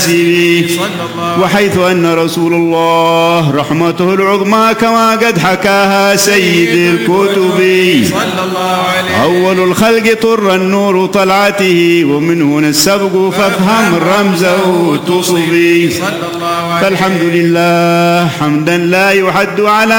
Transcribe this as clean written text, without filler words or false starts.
وحيث أن رسول الله رحمته العظمى كما قد حكاها سيد الكتب أول الخلق طر النور طلعته ومن هنا السبق فافهم رمزه تصبي. فالحمد لله حمدا لا يحد على